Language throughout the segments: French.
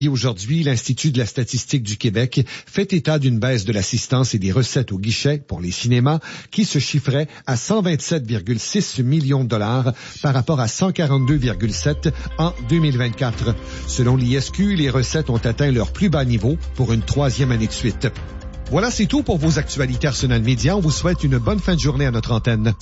Et aujourd'hui, l'Institut de la statistique du Québec fait état d'une baisse de l'assistance et des recettes au guichet pour les cinémas qui se chiffrait à 127,6 millions de dollars par rapport à 142,7 en 2024. Selon l'ISQ, les recettes ont atteint leur plus bas niveau pour une troisième année de suite. Voilà, c'est tout pour vos actualités Arsenal Média. On vous souhaite une bonne fin de journée à notre antenne.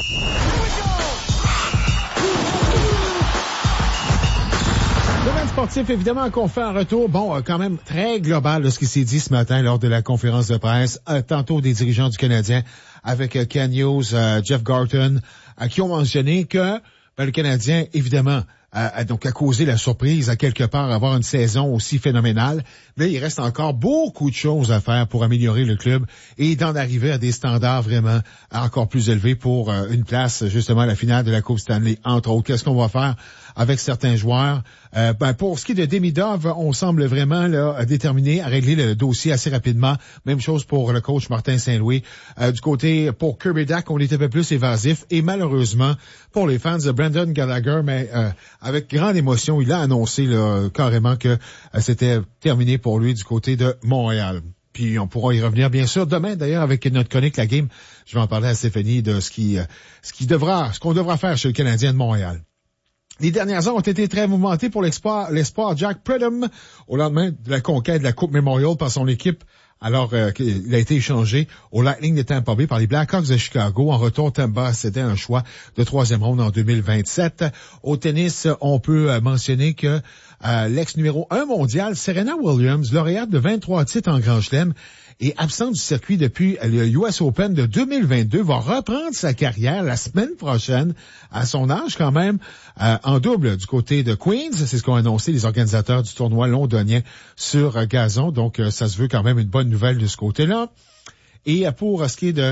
Sportif, évidemment qu'on fait un retour, quand même très global de ce qui s'est dit ce matin lors de la conférence de presse, tantôt des dirigeants du Canadien avec Ken Hughes, Jeff Gorton, qui ont mentionné que le Canadien, évidemment, a causé la surprise à quelque part avoir une saison aussi phénoménale, mais il reste encore beaucoup de choses à faire pour améliorer le club et d'en arriver à des standards vraiment encore plus élevés pour une place justement à la finale de la Coupe Stanley, entre autres. Qu'est-ce qu'on va faire avec certains joueurs? Pour ce qui est de Demidov, on semble vraiment déterminé à régler le dossier assez rapidement. Même chose pour le coach Martin Saint-Louis. Du côté pour Kirby Dach, on est un peu plus évasif. Et malheureusement, pour les fans de Brendan Gallagher, mais avec grande émotion, il a annoncé carrément que c'était terminé pour lui du côté de Montréal. Puis on pourra y revenir bien sûr demain d'ailleurs avec notre chronique La Game. Je vais en parler à Stéphanie de ce qu'on devra faire chez le Canadien de Montréal. Les dernières heures ont été très mouvementées pour l'espoir Jack Pridham au lendemain de la conquête de la Coupe Memorial par son équipe. Alors qu'il a été échangé au Lightning de Tampa Bay par les Blackhawks de Chicago. En retour, Tampa c'était un choix de 3e ronde en 2027. Au tennis, on peut mentionner que l'ex numéro 1 mondial, Serena Williams, lauréate de 23 titres en Grand Chelem, et absente du circuit depuis le US Open de 2022, va reprendre sa carrière la semaine prochaine, à son âge quand même, en double du côté de Queens. C'est ce qu'ont annoncé les organisateurs du tournoi londonien sur gazon. Donc, ça se veut quand même une bonne nouvelle de ce côté-là. Et pour ce qui est de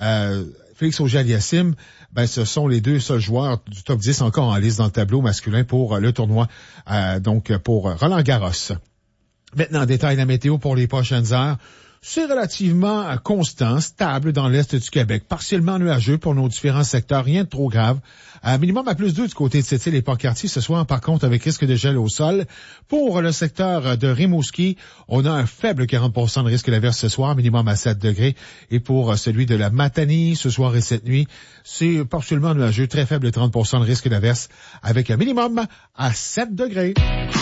Félix Auger-Aliassime, ce sont les deux seuls joueurs du top 10 encore en liste dans le tableau masculin pour le tournoi, donc pour Roland Garros. Maintenant, en détail, la météo pour les prochaines heures. C'est relativement constant, stable dans l'est du Québec, partiellement nuageux pour nos différents secteurs, rien de trop grave. Minimum à +2 du côté de Sept-Îles et Port-Cartier ce soir, par contre, avec risque de gel au sol. Pour le secteur de Rimouski, on a un faible 40% de risque d'averse ce soir, minimum à 7 degrés. Et pour celui de la Matanie, ce soir et cette nuit, c'est partiellement nuageux, très faible 30% de risque d'averse, avec un minimum à 7 degrés.